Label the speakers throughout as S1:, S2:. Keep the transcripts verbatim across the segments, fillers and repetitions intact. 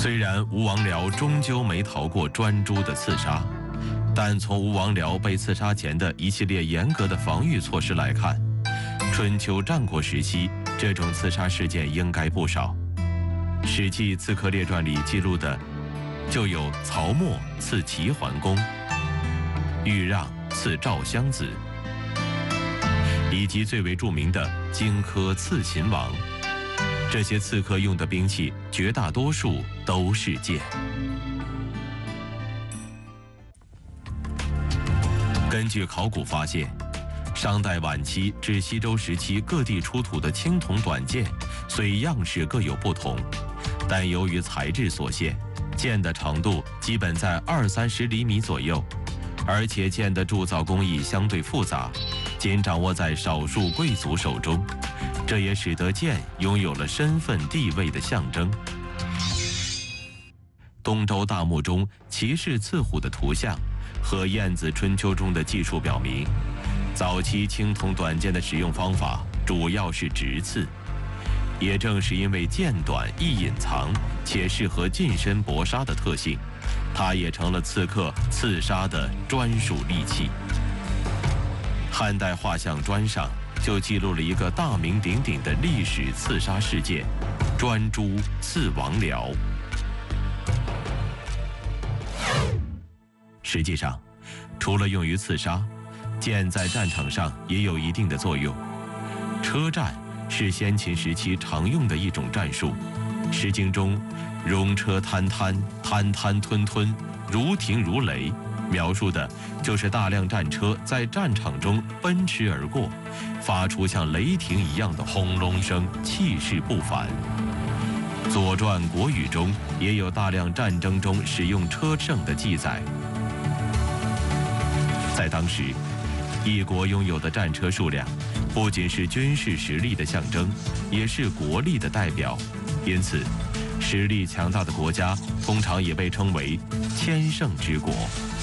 S1: 虽然吴王僚终究没逃过专诸的刺杀，但从吴王僚被刺杀前的一系列严格的防御措施来看，春秋战国时期这种刺杀事件应该不少。《史记·刺客列传》里记录的就有曹沫刺齐桓公、豫让刺赵襄子，以及最为著名的荆轲刺秦王。这些刺客用的兵器绝大多数都是剑。根据考古发现，商代晚期至西周时期各地出土的青铜短剑，虽样式各有不同，但由于材质所限，剑的长度基本在二三十厘米左右，而且剑的铸造工艺相对复杂，仅掌握在少数贵族手中，这也使得剑拥有了身份地位的象征。东周大墓中骑士刺虎的图像和晏子春秋中的记述表明，早期青铜短剑的使用方法主要是直刺。也正是因为剑短易隐藏且适合近身搏杀的特性，它也成了刺客刺杀的专属利器。汉代画像砖上就记录了一个大名鼎鼎的历史刺杀事件——专诸刺王僚。实际上，除了用于刺杀，剑在战场上也有一定的作用。车战是先秦时期常用的一种战术，《诗经》中“戎车滩滩，滩滩吞吞，如霆如雷”，描述的就是大量战车在战场中奔驰而过，发出像雷霆一样的轰隆声，气势不凡。《左传·国语》中也有大量战争中使用车胜的记载。在当时，一国拥有的战车数量不仅是军事实力的象征，也是国力的代表，因此实力强大的国家通常也被称为千乘之国。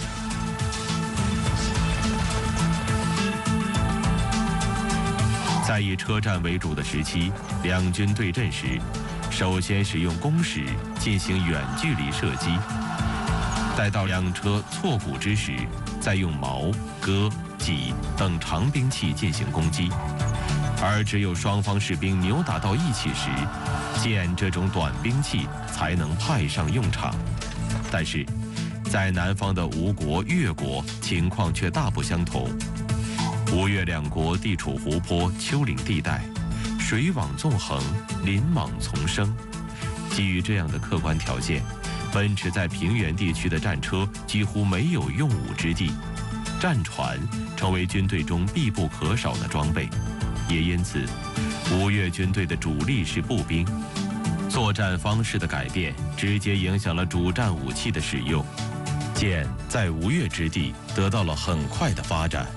S1: 在以车战为主的时期，两军对阵时，首先使用弓矢进行远距离射击，待到两车错骨之时，再用矛、戈、戟等长兵器进行攻击。而只有双方士兵扭打到一起时，剑这种短兵器才能派上用场。但是，在南方的吴国、越国情况却大不相同。吴越两国地处湖泊、丘陵地带，水网纵横，林莽丛生。基于这样的客观条件，奔驰在平原地区的战车几乎没有用武之地，战船成为军队中必不可少的装备。也因此，吴越军队的主力是步兵。作战方式的改变直接影响了主战武器的使用，剑在吴越之地得到了很快的发展。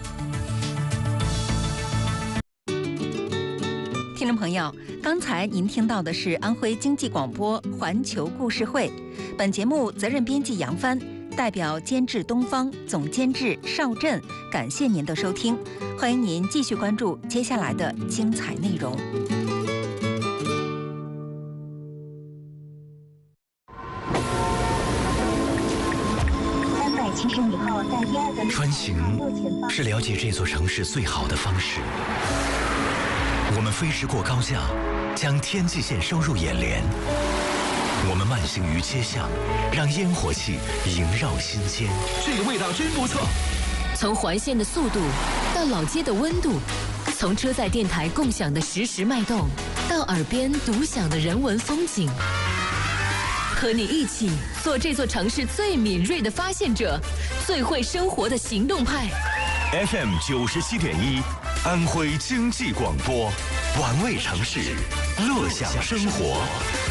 S2: 听众朋友，刚才您听到的是安徽经济广播环球故事会，本节目责任编辑杨帆，代表监制东方，总监制邵振，感谢您的收听，欢迎您继续关注接下来的精彩内容。
S3: 穿行是了解这座城市最好的方式。我们飞驰过高架，将天际线收入眼帘。我们慢行于街巷，让烟火气萦绕心间。
S4: 这个味道真不错。
S5: 从环线的速度到老街的温度，从车载电台共享的实时脉动，到耳边独享的人文风景。和你一起做这座城市最敏锐的发现者，最会生活的行动派。
S6: F M 九十七点一，安徽经济广播，玩味城市，乐享生活。